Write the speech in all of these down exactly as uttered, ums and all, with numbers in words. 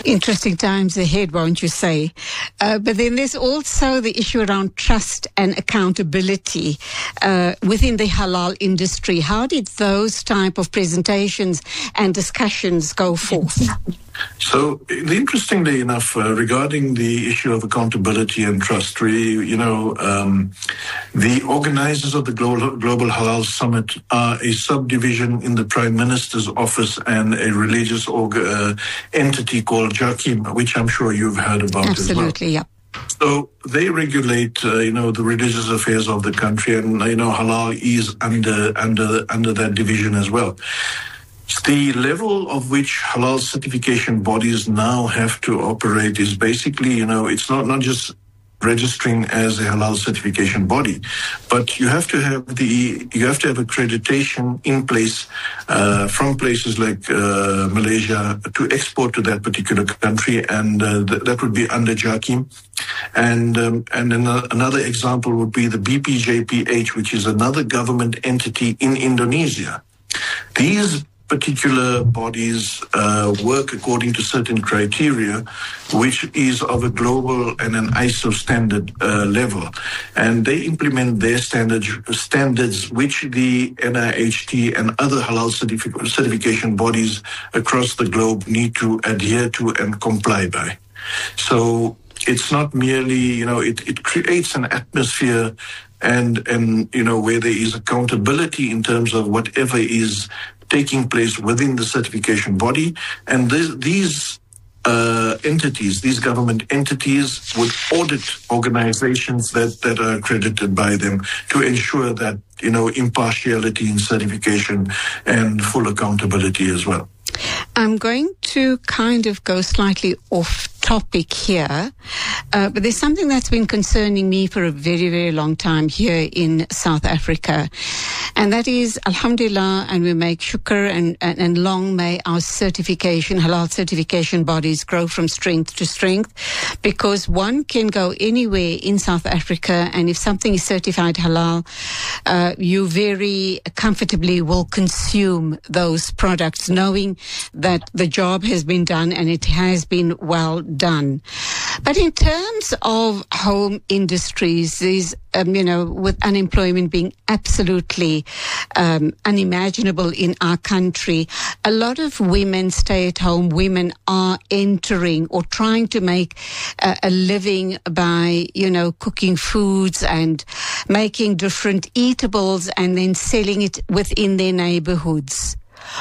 Interesting times ahead, won't you say? Uh, but then there's also the issue around trust and accountability uh, within the halal industry. How did those type of presentations and discussions go forth? So, interestingly enough, uh, regarding the issue of accountability and trust, we, you know, um, the organizers of the Global, Global Halal Summit are a subdivision in the Prime Minister's office and a religious org- uh, entity called JAKIM, which I'm sure you've heard about Absolutely, as well. yeah. So they regulate, uh, you know, the religious affairs of the country, and you know, halal is under under under that division as well. The level of which halal certification bodies now have to operate is basically, you know, it's not, not just registering as a halal certification body, but you have to have the you have to have accreditation in place uh, from places like uh, Malaysia to export to that particular country, and uh, th- that would be under JAKIM. And um, and an- another example would be the B P J P H, which is another government entity in Indonesia. These particular bodies uh, work according to certain criteria, which is of a global and an I S O standard uh, level. And they implement their standard, standards, which the N I H T and other halal certific- certification bodies across the globe need to adhere to and comply by. So it's not merely, you know, it, it creates an atmosphere and, and, you know, where there is accountability in terms of whatever is taking place within the certification body. And this, these uh, entities, these government entities would audit organizations that, that are accredited by them to ensure that, you know, impartiality in certification and full accountability as well. I'm going to kind of go slightly off topic here, uh, but there's something that's been concerning me for a very, very long time here in South Africa, and that is, alhamdulillah, and we make shukr, and, and, and long may our certification, halal certification bodies grow from strength to strength, because one can go anywhere in South Africa, and if something is certified halal, uh, you very comfortably will consume those products, knowing that the job has been done and it has been well done. But in terms of home industries, these, um, you know, with unemployment being absolutely um, unimaginable in our country, a lot of women, stay-at-home women, are entering or trying to make uh, a living by, you know, cooking foods and making different eatables and then selling it within their neighborhoods.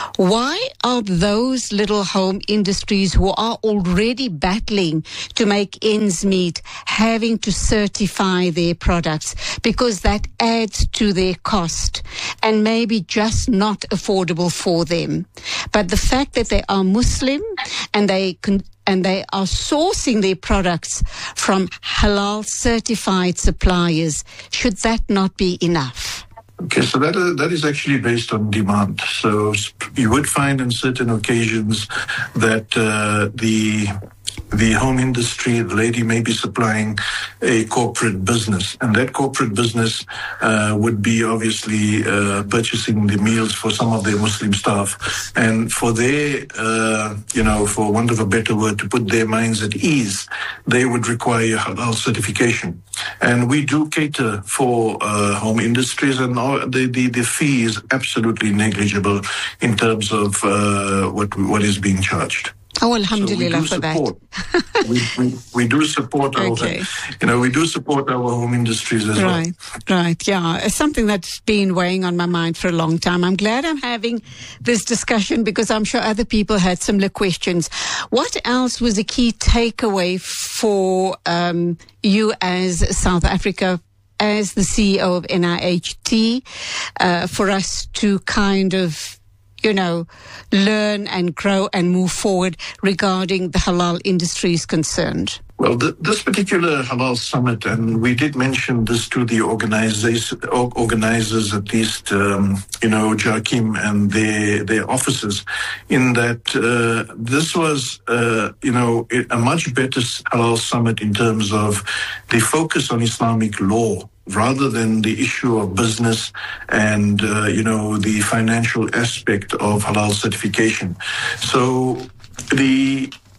Why are those little home industries who are already battling to make ends meet having to certify their products? Because that adds to their cost and maybe just not affordable for them. But the fact that they are Muslim and they can and they are sourcing their products from halal certified suppliers, should that not be enough? Okay, so that is, that is actually based on demand. So you would find on certain occasions that uh, the the home industry, the lady may be supplying a corporate business, and that corporate business uh, would be obviously uh, purchasing the meals for some of their Muslim staff, and for their, uh, you know, for want of a better word, to put their minds at ease, they would require halal certification. And we do cater for uh, home industries, and all, the, the the fee is absolutely negligible in terms of uh, what what is being charged. Oh, alhamdulillah so for that. we, we, we do support our, Okay. you know, we do support our home industries as well. Right, right, yeah. It's something that's been weighing on my mind for a long time. I'm glad I'm having this discussion because I'm sure other people had similar questions. What else was a key takeaway for um, you as South Africa, as the C E O of N I H T, uh, for us to kind of, you know, learn and grow and move forward regarding the halal industry is concerned? Well, th- this particular halal summit, and we did mention this to the organizers, organizers at least, um, you know, JAKIM and their their officers, in that uh, this was, uh, you know, a much better halal summit in terms of the focus on Islamic law, rather than the issue of business and, uh, you know, the financial aspect of halal certification. So the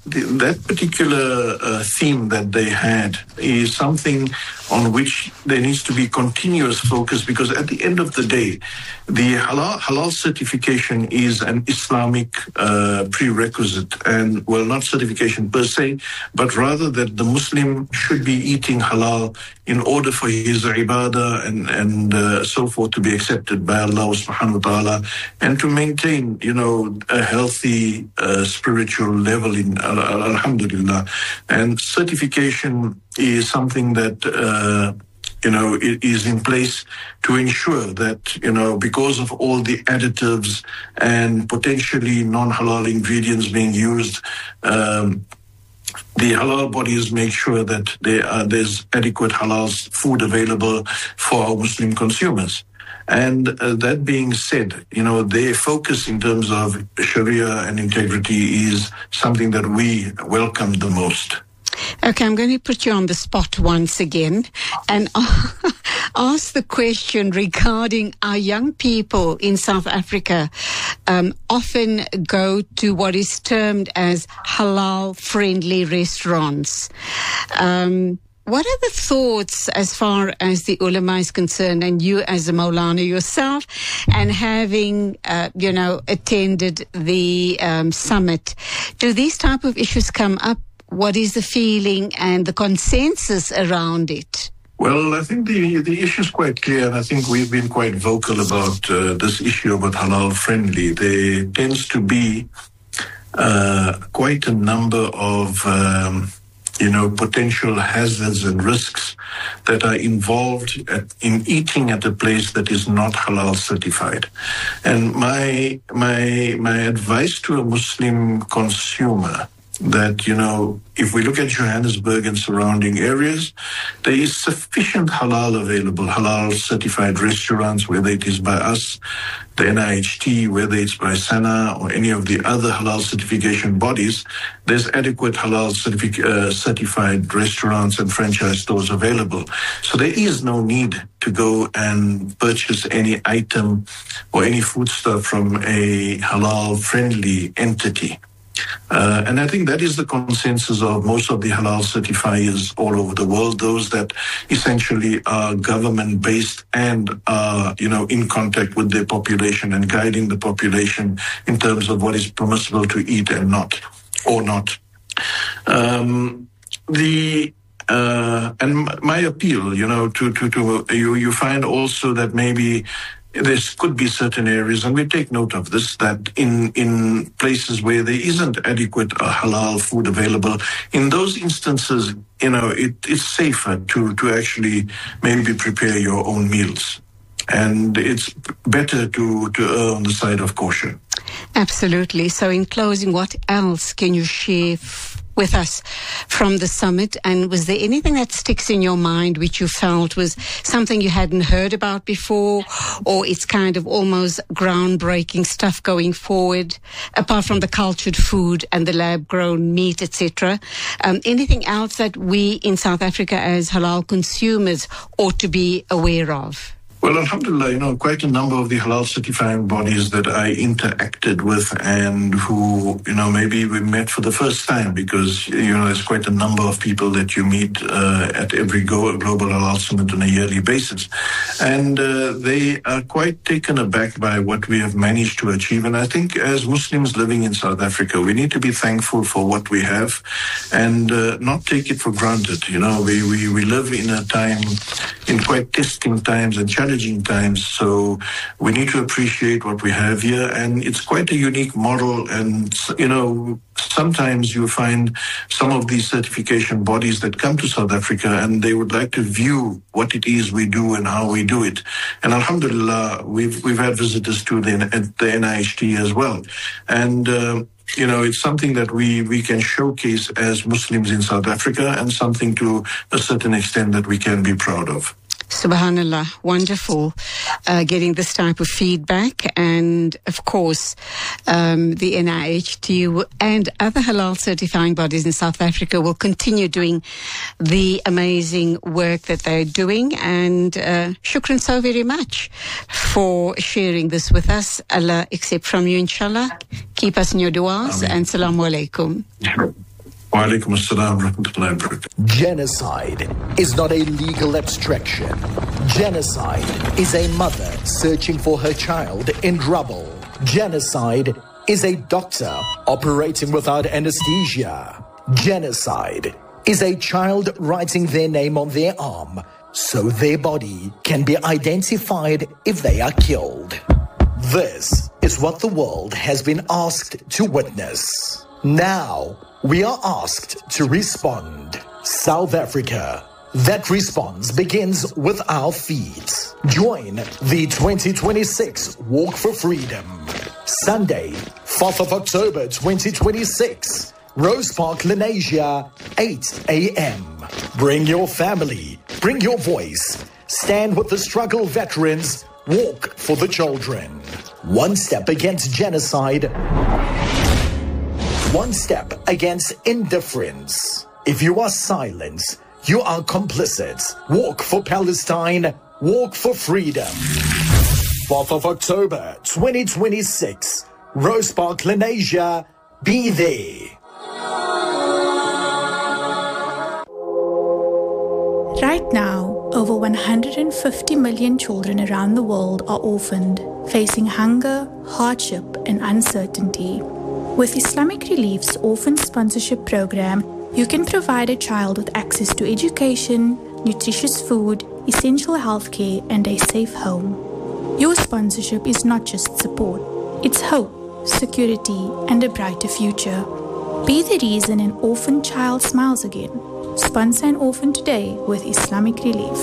the, that particular uh, theme that they had is something on which there needs to be continuous focus, because at the end of the day, the halal, halal certification is an Islamic uh, prerequisite, and well, not certification per se, but rather that the Muslim should be eating halal in order for his ibadah and, and uh, so forth to be accepted by Allah subhanahu wa ta'ala, and to maintain, you know, a healthy uh, spiritual level in uh, alhamdulillah. And certification is something that, uh, you know, it is in place to ensure that, you know, because of all the additives and potentially non-halal ingredients being used, um, the halal bodies make sure that there are, there's adequate halal food available for our Muslim consumers. And uh, that being said, you know, their focus in terms of Sharia and integrity is something that we welcome the most. Okay, I'm going to put you on the spot once again and ask the question regarding our young people in South Africa um, often go to what is termed as halal-friendly restaurants. Um, what are the thoughts as far as the ulama is concerned, and you as a Maulana yourself, and having, uh, you know, attended the um, summit? Do these type of issues come up? What is the feeling and the consensus around it? Well, I think the, the issue is quite clear, and I think we've been quite vocal about uh, this issue about halal friendly. There tends to be uh, quite a number of, um, you know, potential hazards and risks that are involved at, in eating at a place that is not halal certified. And my my my advice to a Muslim consumer, that, you know, if we look at Johannesburg and surrounding areas, there is sufficient halal available, halal certified restaurants, whether it is by us, the N I H T, whether it's by SANA or any of the other halal certification bodies. There's adequate halal certific- uh, certified restaurants and franchise stores available. So there is no need to go and purchase any item or any foodstuff from a halal friendly entity. Uh, and I think that is the consensus of most of the halal certifiers all over the world, those that essentially are government-based and are, you know, in contact with their population and guiding the population in terms of what is permissible to eat and not, or not. Um, the uh, and my appeal, you know, to to to you, you find also that maybe there could be certain areas, and we take note of this, that in, in places where there isn't adequate uh, halal food available, in those instances, you know, it, it's safer to, to actually maybe prepare your own meals. And it's better to, to err on the side of caution. Absolutely. So in closing, what else can you share f- with us from the summit? And was there anything that sticks in your mind which you felt was something you hadn't heard about before, or it's kind of almost groundbreaking stuff going forward, apart from the cultured food and the lab-grown meat, et cetera? Um, anything else that we in South Africa as halal consumers ought to be aware of? Well, alhamdulillah, you know, quite a number of the halal certifying bodies that I interacted with and who, you know, maybe we met for the first time, because, you know, there's quite a number of people that you meet uh, at every go- Global Halal Summit on a yearly basis. And uh, they are quite taken aback by what we have managed to achieve. And I think as Muslims living in South Africa, we need to be thankful for what we have and uh, not take it for granted. You know, we, we, we live in a time, in quite testing times and challenging times, so we need to appreciate what we have here, and it's quite a unique model. And, you know, sometimes you find some of these certification bodies that come to South Africa and they would like to view what it is we do and how we do it. And alhamdulillah, we've we've had visitors to the, the N I H T as well. And uh, you know, it's something that we, we can showcase as Muslims in South Africa, and something to a certain extent that we can be proud of. Subhanallah, wonderful uh, getting this type of feedback. And of course, um, the N I H T and other halal certifying bodies in South Africa will continue doing the amazing work that they're doing. And uh, shukran so very much for sharing this with us. Allah accept from you, inshallah. Keep us in your du'as. And salamu alaikum. Wa alaikum assalam wa rahmatullahi wa barakatuh. Genocide is not a legal abstraction. Genocide is a mother searching for her child in rubble. Genocide is a doctor operating without anesthesia. Genocide is a child writing their name on their arm so their body can be identified if they are killed. This is what the world has been asked to witness. Now, we are asked to respond. South Africa. That response begins with our feet. Join the twenty twenty-six Walk for Freedom. Sunday, fourth of October twenty twenty-six. Rose Park, Lenasia, eight a.m. Bring your family. Bring your voice. Stand with the struggle veterans. Walk for the children. One step against genocide. One step against indifference. If you are silent, you are complicit. Walk for Palestine. Walk for freedom. fourth of October twenty twenty-six. Rose Park, Lenasia. Be there. Right now, over one hundred fifty million children around the world are orphaned, facing hunger, hardship, and uncertainty. With Islamic Relief's Orphan Sponsorship Program, you can provide a child with access to education, nutritious food, essential healthcare, and a safe home. Your sponsorship is not just support, it's hope, security, and a brighter future. Be the reason an orphan child smiles again. Sponsor an orphan today with Islamic Relief.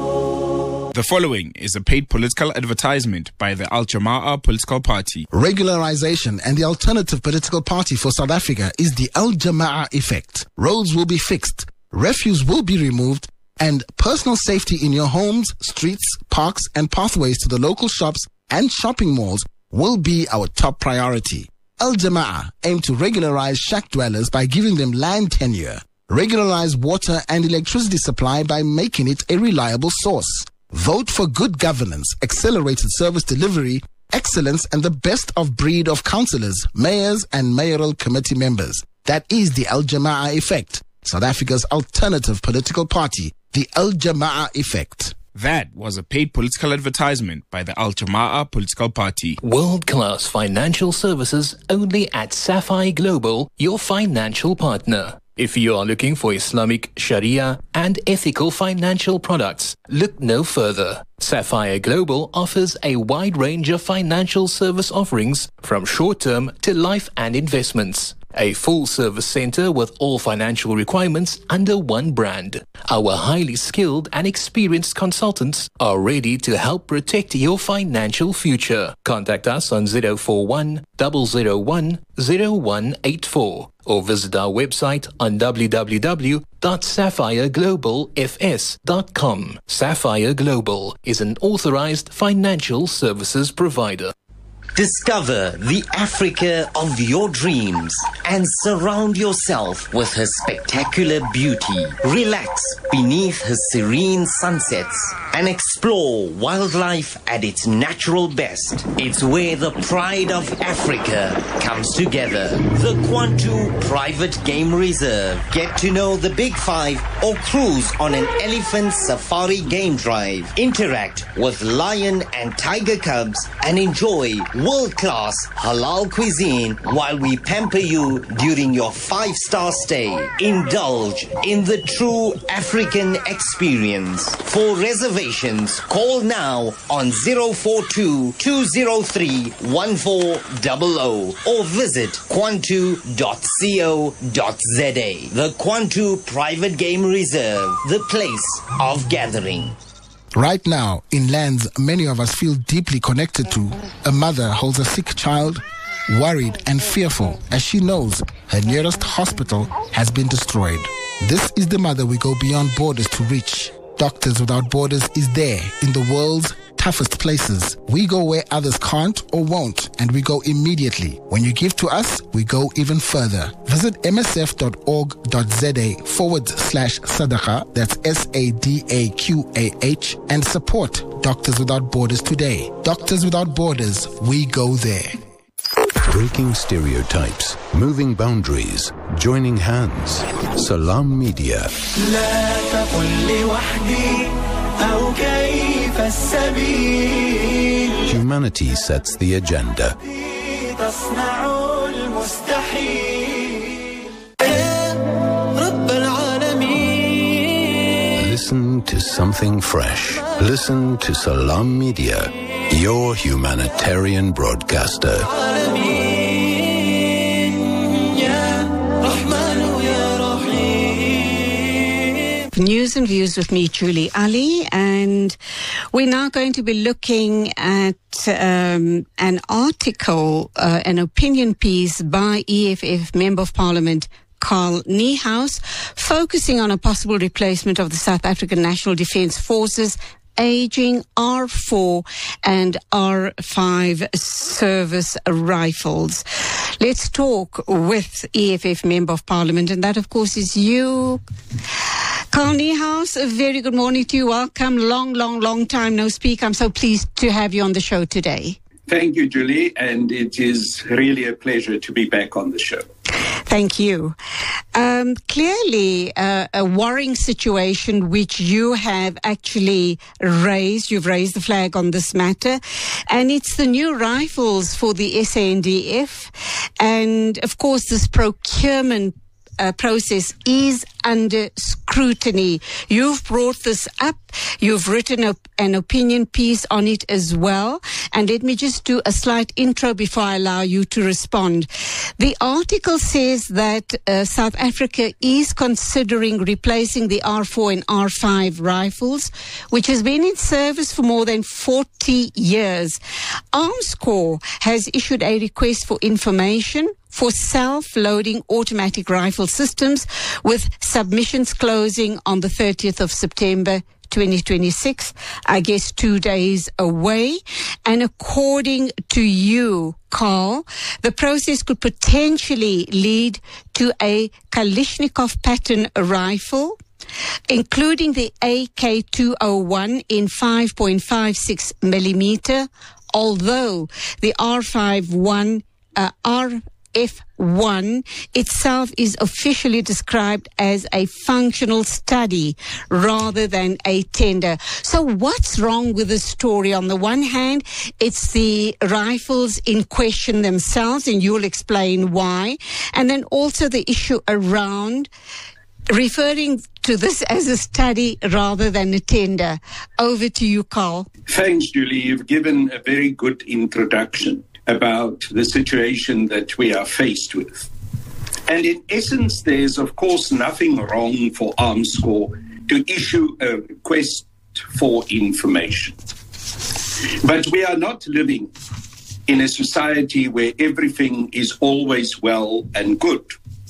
The following is a paid political advertisement by the Al Jama'ah political party. Regularization and the alternative political party for South Africa is the Al Jama'ah effect. Roads will be fixed, refuse will be removed, and personal safety in your homes, streets, parks, and pathways to the local shops and shopping malls will be our top priority. Al Jama'ah aim to regularize shack dwellers by giving them land tenure. Regularize water and electricity supply by making it a reliable source. Vote for good governance, accelerated service delivery, excellence, and the best of breed of councillors, mayors, and mayoral committee members. That is the Al Jama'ah effect, South Africa's alternative political party, the Al Jama'ah effect. That was a paid political advertisement by the Al Jama'ah political party. World-class financial services only at Sapphire Global, your financial partner. If you are looking for Islamic, Sharia, and ethical financial products, look no further. Sapphire Global offers a wide range of financial service offerings from short-term to life and investments. A full-service center with all financial requirements under one brand. Our highly skilled and experienced consultants are ready to help protect your financial future. Contact us on zero four one, zero zero one, zero one eight four or visit our website on w w w dot sapphire global f s dot com. Sapphire Global is an authorized financial services provider. Discover the Africa of your dreams and surround yourself with her spectacular beauty. Relax beneath her serene sunsets and explore wildlife at its natural best. It's where the pride of Africa comes together. The Kwantu Private Game Reserve. Get to know the Big Five or cruise on an elephant safari game drive. Interact with lion and tiger cubs and enjoy world-class halal cuisine while we pamper you during your five-star stay. Indulge in the true African experience. For reservations, call now on zero four two, two zero three, one four zero zero or visit kwantu dot co dot za. The Kwantu Private Game Reserve, the place of gathering. Right now, in lands many of us feel deeply connected to, a mother holds a sick child, worried and fearful as she knows her nearest hospital has been destroyed. This is the mother we go beyond borders to reach. Doctors Without Borders is there in the world's toughest places. We go where others can't or won't, and we go immediately. When you give to us, we go even further. Visit m s f dot org dot z a forward slash sadaqa, that's S A D A Q A H, and support Doctors Without Borders today. Doctors Without Borders, we go there. Breaking stereotypes, moving boundaries, joining hands. Salam Media. Humanity sets the agenda. Listen to something fresh. Listen to Salam Media, your humanitarian broadcaster. News and Views with me, Julie Ali, and we're now going to be looking at um, an article, uh, an opinion piece by E F F Member of Parliament Carl Niehaus, focusing on a possible replacement of the South African National Defence Forces aging R four and R five service rifles. Let's talk with E F F Member of Parliament, and that, of course, is you, Carl Niehaus. A very good morning to you. Welcome. Long, long, long time no speak. I'm so pleased to have you on the show today. Thank you, Julie, and it is really a pleasure to be back on the show. Thank you. Um, clearly, uh, a worrying situation which you have actually raised. You've raised the flag on this matter. And it's the new rifles for the S A N D F. And, of course, this procurement Uh, process is under scrutiny. You've brought this up. You've written a, an opinion piece on it as well. And let me just do a slight intro before I allow you to respond. The article says that uh, South Africa is considering replacing the R four and R five rifles, which has been in service for more than forty years. Armscor has issued a request for information for self-loading automatic rifle systems, with submissions closing on the thirtieth of September twenty twenty-six, I guess two days away. And according to you, Carl, the process could potentially lead to a Kalashnikov pattern rifle, including the A K two oh one in five point five six millimeter, although the R fifty-one, uh, R F one itself is officially described as a functional study rather than a tender. So what's wrong with the story? On the one hand, it's the rifles in question themselves, and you'll explain why. And then also the issue around referring to this as a study rather than a tender. Over to you, Carl. Thanks, Julie. You've given a very good introduction about the situation that we are faced with. And in essence, there's, of course, nothing wrong for Armscor to issue a request for information. But we are not living in a society where everything is always well and good.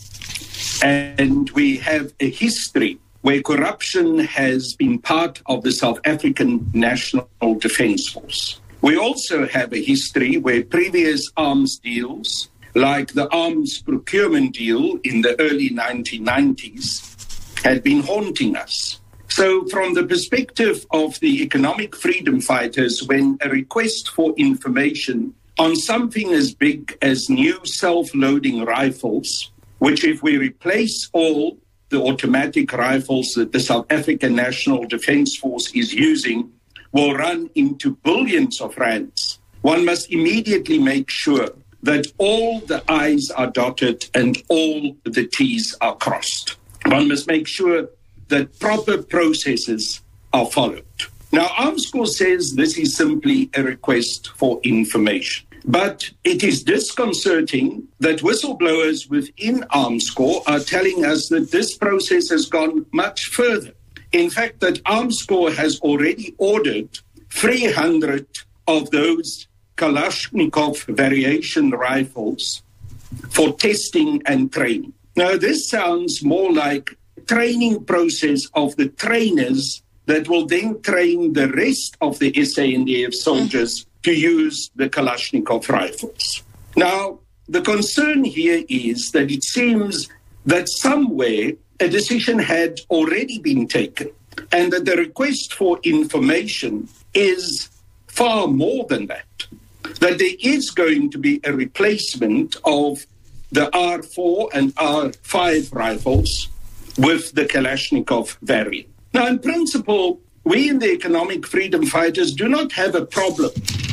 And we have a history where corruption has been part of the South African National Defence Force. We also have a history where previous arms deals, like the arms procurement deal in the early nineteen nineties, had been haunting us. So from the perspective of the economic freedom fighters, when a request for information on something as big as new self-loading rifles, which if we replace all the automatic rifles that the South African National Defence Force is using, will run into billions of rands, one must immediately make sure that all the I's are dotted and all the T's are crossed. One must make sure that proper processes are followed. Now, Armscor says this is simply a request for information. But it is disconcerting that whistleblowers within Armscor are telling us that this process has gone much further. In fact, that Armscor has already ordered three hundred of those Kalashnikov variation rifles for testing and training. Now, this sounds more like a training process of the trainers that will then train the rest of the S A N D F soldiers to use the Kalashnikov rifles. Now, the concern here is that it seems that somewhere a decision had already been taken, and that the request for information is far more than that. that there is going to be a replacement of the R four and R five rifles with the Kalashnikov variant. Now, in principle, we in the Economic Freedom Fighters do not have a problem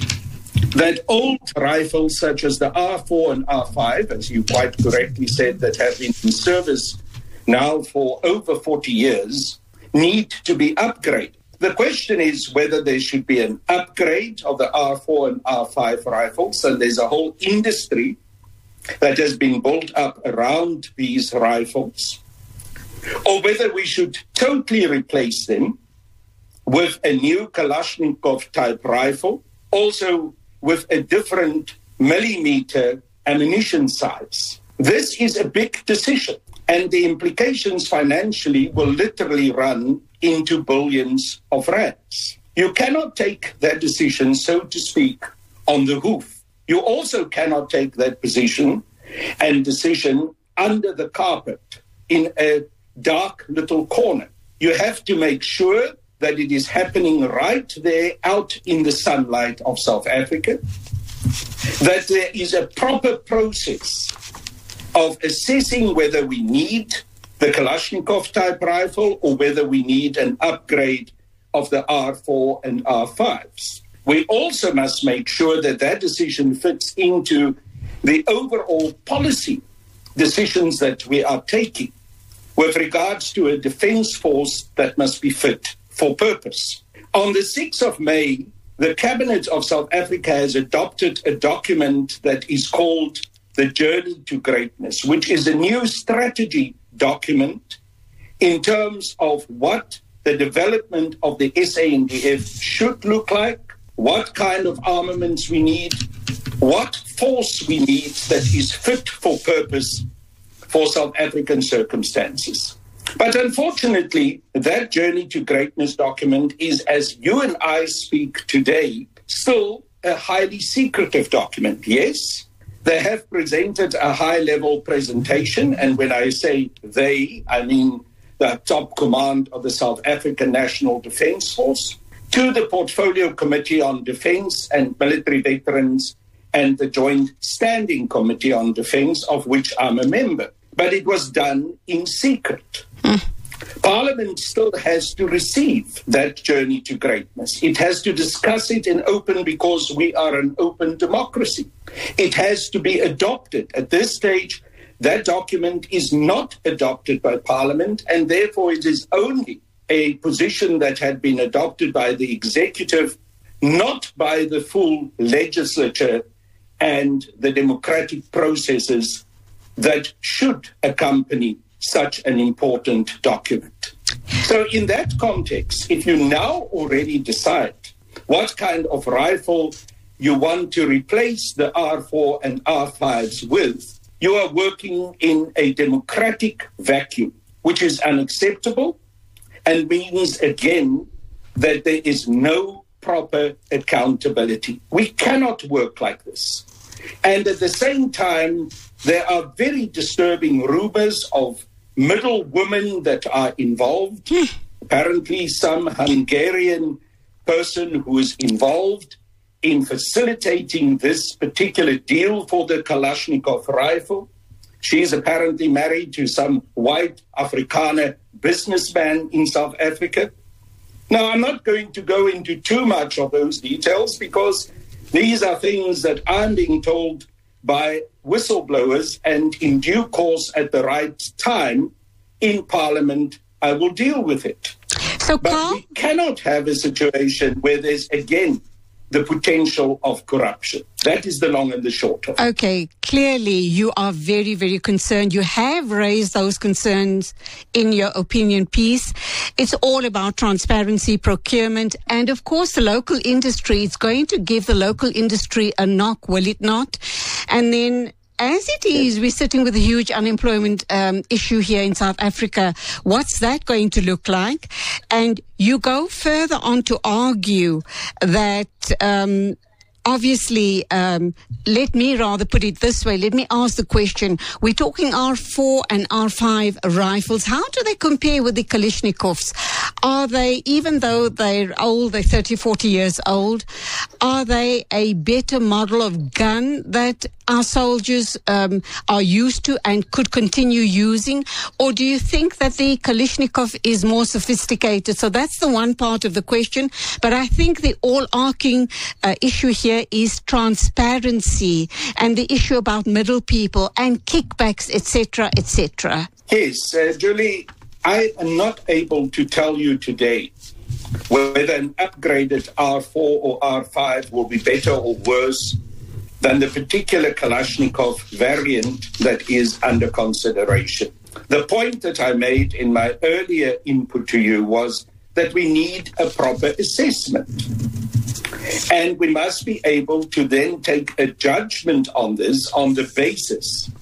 that old rifles such as the R four and R five, as you quite correctly said, that have been in service now for over forty years, need to be upgraded. The question is whether there should be an upgrade of the R four and R five rifles, and there's a whole industry that has been built up around these rifles, or whether we should totally replace them with a new Kalashnikov-type rifle, also with a different millimeter ammunition size. This is a big decision, and the implications financially will literally run into billions of rands. You cannot take that decision, so to speak, on the hoof. You also cannot take that position and decision under the carpet in a dark little corner. You have to make sure that it is happening right there out in the sunlight of South Africa, that there is a proper process of assessing whether we need the Kalashnikov type rifle or whether we need an upgrade of the R four and R fives. We also must make sure that that decision fits into the overall policy decisions that we are taking with regards to a defense force that must be fit for purpose. On the sixth of May, the Cabinet of South Africa has adopted a document that is called the Journey to Greatness, which is a new strategy document in terms of what the development of the S A N D F should look like, what kind of armaments we need, what force we need that is fit for purpose for South African circumstances. But unfortunately, that Journey to Greatness document is, as you and I speak today, still a highly secretive document. Yes, they have presented a high-level presentation, and when I say they, I mean the top command of the South African National Defence Force, to the Portfolio Committee on Defence and Military Veterans and the Joint Standing Committee on Defence, of which I'm a member. But it was done in secret. Mm. Parliament still has to receive that Journey to Greatness. It has to discuss it in open because we are an open democracy. It has to be adopted. At this stage, that document is not adopted by Parliament, and therefore it is only a position that had been adopted by the executive, not by the full legislature and the democratic processes that should accompany such an important document. So in that context, if you now already decide what kind of rifle you want to replace the R four and R fives with, you are working in a democratic vacuum, which is unacceptable and means, again, that there is no proper accountability. We cannot work like this. And at the same time, there are very disturbing rumors of middle women that are involved. Apparently, some Hungarian person who is involved in facilitating this particular deal for the Kalashnikov rifle. She's apparently married to some white Afrikaner businessman in South Africa. Now, I'm not going to go into too much of those details because these are things that I'm being told by whistleblowers, and in due course, at the right time, in Parliament, I will deal with it. So, but Carl? we cannot have a situation where there's, again, the potential of corruption. That is the long and the short of it. Okay, clearly you are very, very concerned. You have raised those concerns in your opinion piece. It's all about transparency, procurement, and of course the local industry. It's going to give the local industry a knock, will it not? And then, as it is, we're sitting with a huge unemployment um, issue here in South Africa. What's that going to look like? And you go further on to argue that um, obviously, um, let me rather put it this way. Let me ask the question. We're talking R four and R five rifles. How do they compare with the Kalashnikovs? are they, even though they're old, they're thirty, forty years old, are they a better model of gun that our soldiers um, are used to and could continue using? Or do you think that the Kalashnikov is more sophisticated? So that's the one part of the question. But I think the all-arcing uh, issue here is transparency and the issue about middle people and kickbacks, et cetera, et cetera. Yes, uh, Julie, I am not able to tell you today whether an upgraded R four or R five will be better or worse than the particular Kalashnikov variant that is under consideration. The point that I made in my earlier input to you was that we need a proper assessment. And we must be able to then take a judgment on this on the basis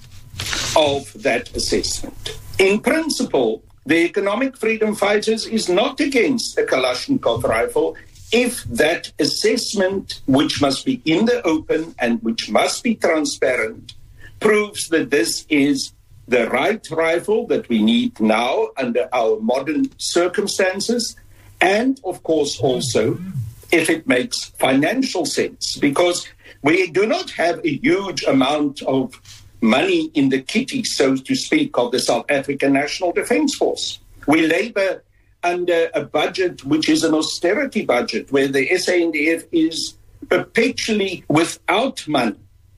of that assessment. In principle, the Economic Freedom Fighters is not against the Kalashnikov rifle if that assessment, which must be in the open and which must be transparent, proves that this is the right rifle that we need now under our modern circumstances, and, of course, also if it makes financial sense, because we do not have a huge amount of money in the kitty, so to speak, of the South African National Defence Force. We labour under a budget which is an austerity budget, where the S A N D F is perpetually without money.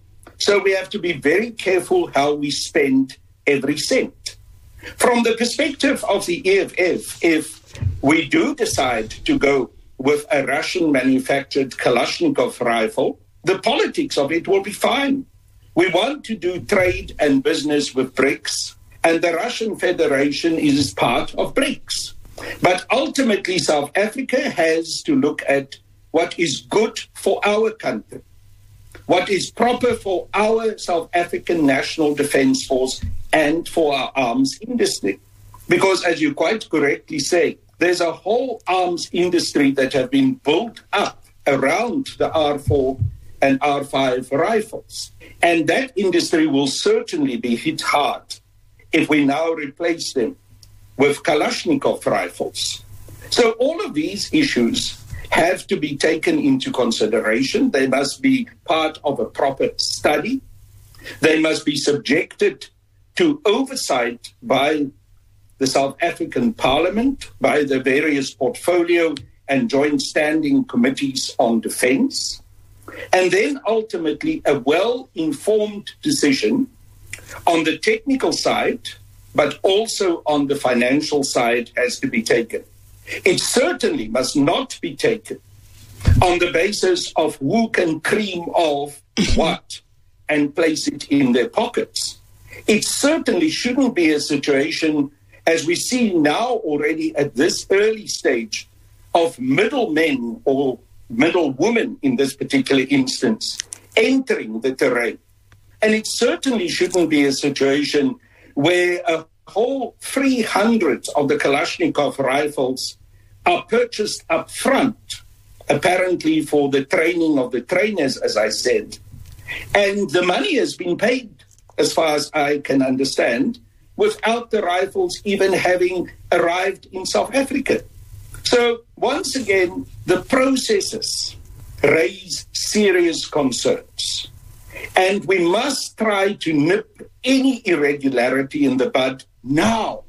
So we have to be very careful how we spend every cent. From the perspective of the E F F, if we do decide to go with a Russian-manufactured Kalashnikov rifle, the politics of it will be fine. We want to do trade and business with BRICS, and the Russian Federation is part of BRICS. But ultimately, South Africa has to look at what is good for our country, what is proper for our South African National Defence Force and for our arms industry. Because, as you quite correctly say, there's a whole arms industry that have been built up around the R four and R five rifles. And that industry will certainly be hit hard if we now replace them with Kalashnikov rifles. So all of these issues have to be taken into consideration. They must be part of a proper study. They must be subjected to oversight by the South African Parliament, by the various portfolio and joint standing committees on defence, and then ultimately a well-informed decision on the technical side, but also on the financial side has to be taken. It certainly must not be taken on the basis of who can cream off what and place it in their pockets. It certainly shouldn't be a situation, as we see now already at this early stage, of middlemen or middle women in this particular instance entering the terrain. And it certainly shouldn't be a situation where a whole three hundred of the Kalashnikov rifles are purchased up front, apparently for the training of the trainers, as I said. And the money has been paid, as far as I can understand, without the rifles even having arrived in South Africa. So, once again, the processes raise serious concerns. And we must try to nip any irregularity in the bud now,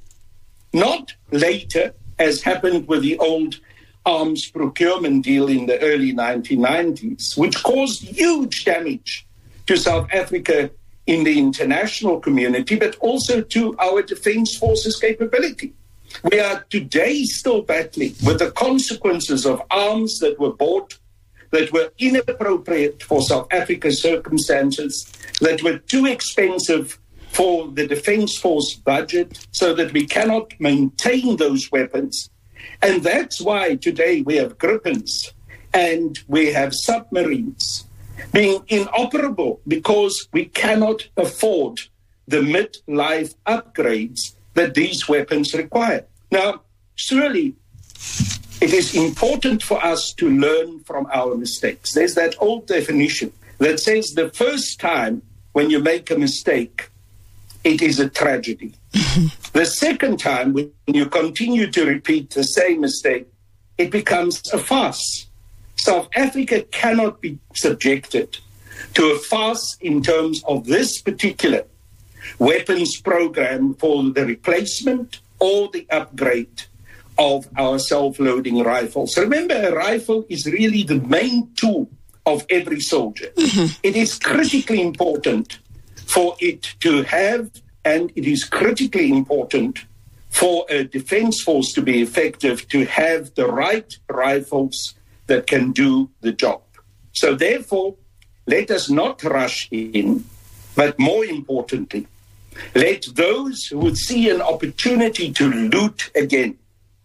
not later, as happened with the old arms procurement deal in the early nineteen nineties, which caused huge damage to South Africa in the international community, but also to our defense forces' capability. We are today still battling with the consequences of arms that were bought that were inappropriate for South Africa's circumstances, that were too expensive for the defense force budget, so that we cannot maintain those weapons. And that's why today we have Gripens and we have submarines being inoperable, because we cannot afford the mid-life upgrades that these weapons require. Now, surely it is important for us to learn from our mistakes. There's that old definition that says the first time when you make a mistake, it is a tragedy. The second time, when you continue to repeat the same mistake, it becomes a farce. South Africa cannot be subjected to a farce in terms of this particular weapons program for the replacement or the upgrade of our self-loading rifles. Remember, a rifle is really the main tool of every soldier. Mm-hmm. It is critically important for it to have, and it is critically important for a defense force to be effective, to have the right rifles that can do the job. So therefore, let us not rush in, but more importantly, let those who would see an opportunity to loot again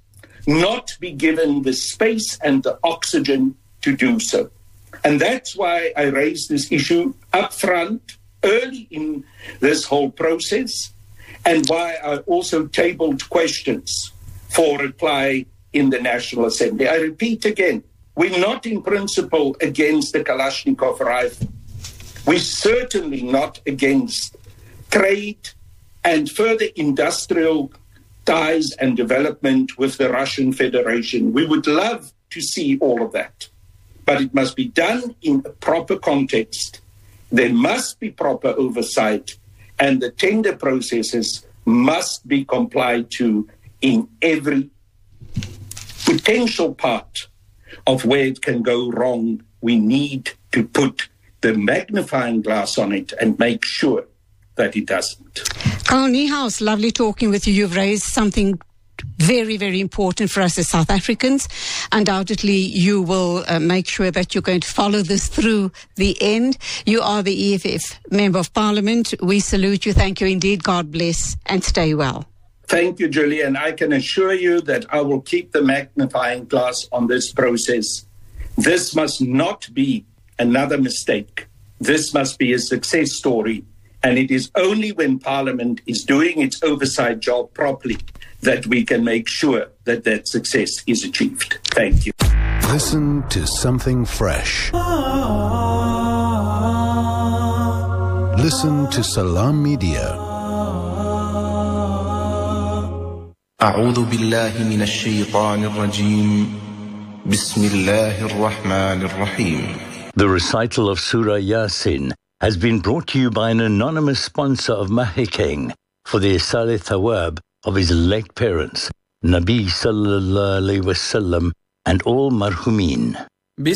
not be given the space and the oxygen to do so. And that's why I raised this issue up front, early in this whole process, and why I also tabled questions for reply in the National Assembly. I repeat again, we're not in principle against the Kalashnikov rifle. We're certainly not against trade and further industrial ties and development with the Russian Federation. We would love to see all of that, but it must be done in a proper context. There must be proper oversight, and the tender processes must be complied to in every potential part of where it can go wrong. We need to put the magnifying glass on it and make sure that it doesn't. Carl Niehaus, lovely talking with you. You've raised something very, very important for us as South Africans. Undoubtedly, you will uh, make sure that you're going to follow this through the end. You are the E F F Member of Parliament. We salute you. Thank you indeed. God bless and stay well. Thank you, Julie. And I can assure you that I will keep the magnifying glass on this process. This must not be another mistake. This must be a success story. And it is only when Parliament is doing its oversight job properly that we can make sure that that success is achieved. Thank you. Listen to something fresh. Listen to Salam Media. أعوذ بالله من الشيطان الرجيم بسم الله الرحمن الرحيم. The recital of Surah Yasin has been brought to you by an anonymous sponsor of Mahikeng for the Isale Thawab of his late parents, Nabi Sallallahu Alaihi Wasallam, and all marhumin.